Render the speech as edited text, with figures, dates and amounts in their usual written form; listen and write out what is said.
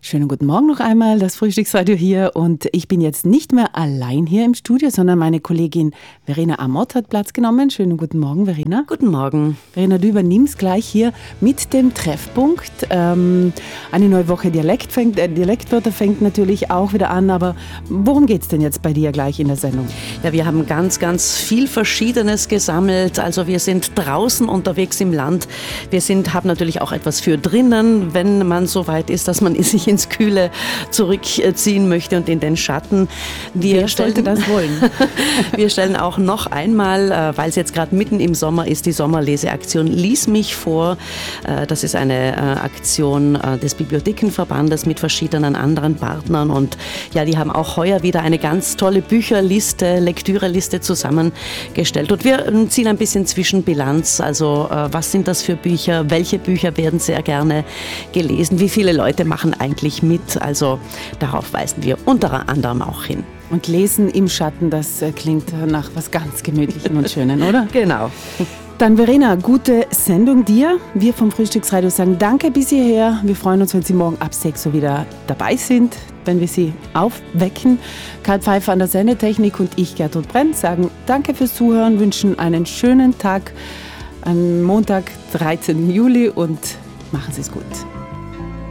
Schönen guten Morgen noch einmal, das Frühstücksradio hier, und ich bin jetzt nicht mehr allein hier im Studio, sondern meine Kollegin Verena Amott hat Platz genommen. Schönen guten Morgen, Verena. Guten Morgen. Verena, du übernimmst gleich hier mit dem Treffpunkt. Eine neue Woche Dialektwörter fängt natürlich auch wieder an, aber worum geht es denn jetzt bei dir gleich in der Sendung? Ja, wir haben ganz viel Verschiedenes gesammelt. Also wir sind draußen unterwegs im Land. Haben natürlich auch etwas für drinnen, wenn man so weit ist, dass man sich ins Kühle zurückziehen möchte und in den Schatten. Wer sollte das wollen? Wir stellen auch noch einmal, weil es jetzt gerade mitten im Sommer ist, die Sommerleseaktion Lies mich vor. Das ist eine Aktion des Bibliothekenverbandes mit verschiedenen anderen Partnern, und ja, die haben auch heuer wieder eine ganz tolle Bücherliste, Lektüreliste zusammengestellt, und wir ziehen ein bisschen Zwischenbilanz. Also was sind das für Bücher? Welche Bücher werden sehr gerne gelesen? Wie viele Leute machen eigentlich mit? Also darauf weisen wir unter anderem auch hin. Und Lesen im Schatten, das klingt nach was ganz Gemütlichem und Schönen, oder? Genau. Dann Verena, gute Sendung dir. Wir vom Frühstücksradio sagen danke bis hierher. Wir freuen uns, wenn Sie morgen ab 6 Uhr wieder dabei sind, wenn wir Sie aufwecken. Karl Pfeiffer an der Sendetechnik und ich, Gertrud Brenz, sagen danke fürs Zuhören, wünschen einen schönen Tag am Montag, 13. Juli, und machen Sie es gut.